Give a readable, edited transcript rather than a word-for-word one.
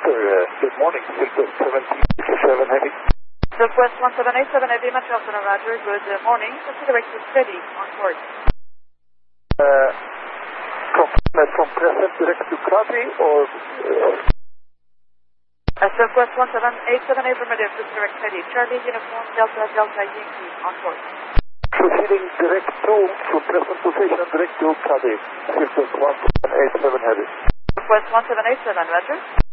Good morning, Silkworth 787 Heavy. Silkworth 1787 Heavy, Montreal Center, Roger. Good morning. Consider to steady on board. From present direct to Krabi or... Silkworth 1787 affirmative, direct steady. Charlie Uniform Delta Delta Yankee on board. Proceeding direct to, from present position direct to Krabi. Silkworth 1787 Heavy. Silkworth 1787, Roger.